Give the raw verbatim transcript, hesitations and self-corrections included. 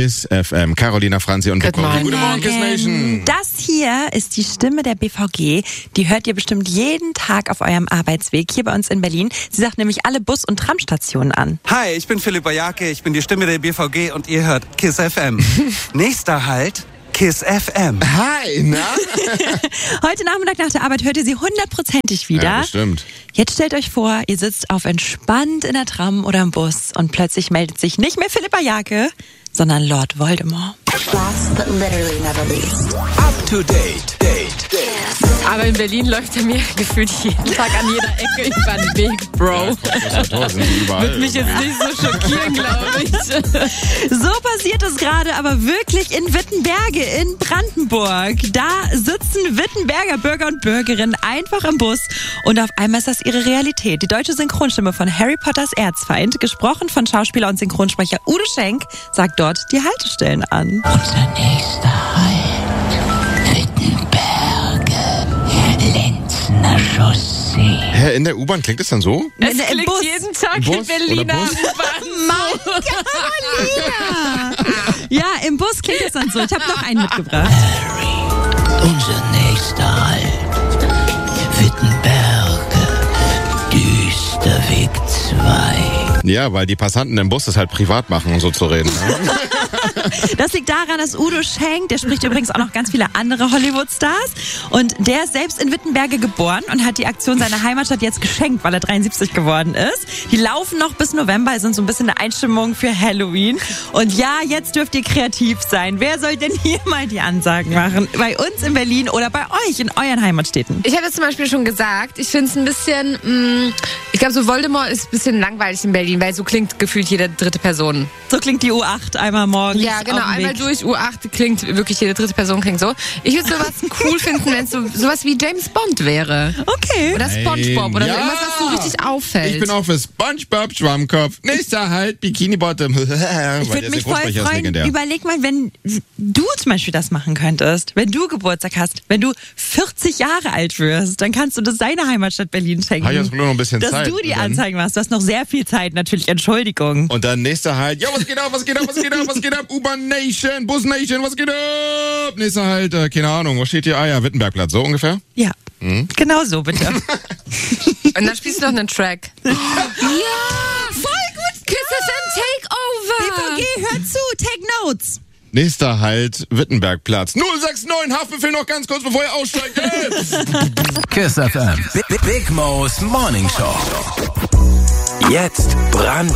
Kiss F M. Carolina, Franzi und Guten Morgen. Guten Morgen, Kiss Nation. Das hier ist die Stimme der B V G. Die hört ihr bestimmt jeden Tag auf eurem Arbeitsweg hier bei uns in Berlin. Sie sagt nämlich alle Bus- und Tramstationen an. Hi, ich bin Philipp Bajake, ich bin die Stimme der B V G und ihr hört Kiss F M. Nächster Halt, Kiss F M. Hi, na? Heute Nachmittag nach der Arbeit hört ihr sie hundertprozentig wieder. Ja, bestimmt. Jetzt stellt euch vor, ihr sitzt auf entspannt in der Tram oder im Bus und plötzlich meldet sich nicht mehr Philipp Bajake, sondern Lord Voldemort. Last but literally never least. Up to date, date, date. Aber in Berlin läuft er mir gefühlt jeden Tag an jeder Ecke über den Weg, Bro. Wird mich jetzt nicht so schockieren, glaube ich. So passiert es gerade aber wirklich in Wittenberge in Brandenburg. Da sitzen Wittenberger Bürger und Bürgerinnen einfach im Bus und auf einmal ist das ihre Realität. Die deutsche Synchronstimme von Harry Potters Erzfeind, gesprochen von Schauspieler und Synchronsprecher Udo Schenk, sagt dort die Haltestellen an. Unser nächster Halt, Wittenberge, Lenzner Chaussee. Hä, in der U-Bahn klingt es dann so? Es In- im klingt Bus. jeden Tag Im Bus in Berliner oder Bus? U-Bahn. Carolina! Ja, im Bus klingt es dann so. Ich habe noch einen mitgebracht. Harry, unser nächster Halt, Wittenberge, Düsterweg zwei. Ja, weil die Passanten im Bus das halt privat machen, um so zu reden. Ne? Das liegt daran, dass Udo Schenk, der spricht übrigens auch noch ganz viele andere Hollywood-Stars, und der ist selbst in Wittenberge geboren und hat die Aktion seiner Heimatstadt jetzt geschenkt, weil er dreiundsiebzig geworden ist. Die laufen noch bis November, sind so ein bisschen eine Einstimmung für Halloween. Und ja, jetzt dürft ihr kreativ sein. Wer soll denn hier mal die Ansagen machen? Bei uns in Berlin oder bei euch in euren Heimatstädten? Ich habe jetzt zum Beispiel schon gesagt, ich finde es ein bisschen, mh, ich glaube so Voldemort ist ein bisschen langweilig in Berlin, weil so klingt gefühlt jede dritte Person. So klingt die U acht einmal morgens. Ja, genau, auf dem einmal Weg. durch U acht klingt wirklich jede dritte Person klingt so. Ich würde sowas cool finden, wenn es so, sowas wie James Bond wäre. Okay. Oder SpongeBob oder Ja. so, irgendwas, was so richtig auffällt. Ich bin auch für SpongeBob Schwammkopf. Nächster Halt, Bikini Bottom. Ich würde mich voll freuen. Legendär. Überleg mal, wenn du zum Beispiel das machen könntest, wenn du Geburtstag hast, wenn du vierzig Jahre alt wirst, dann kannst du das deiner Heimatstadt Berlin schenken. Habe ich jetzt nur noch ein bisschen dass Zeit. du die Und dann- Anzeigen machst. Du hast noch sehr viel Zeit, natürlich. Entschuldigung. Und dann nächster Halt. Ja, was geht ab, was geht ab, was geht ab, was geht ab? U-Bahn Nation, Bus Nation, was geht ab? Nächster Halt, äh, keine Ahnung, wo steht hier? Ah ja, Wittenbergplatz, so ungefähr? Ja, Hm? genau so, bitte. Und dann spielst du noch einen Track. Ja, voll gut. Kiss F M Takeover! B V G, hör zu, take notes. Nächster Halt, Wittenbergplatz. null sechs neun, Haftbefehl noch ganz kurz, bevor ihr aussteigt. Hey! Kiss F M. Big, Big Mo's Morning Show. Jetzt brandneu.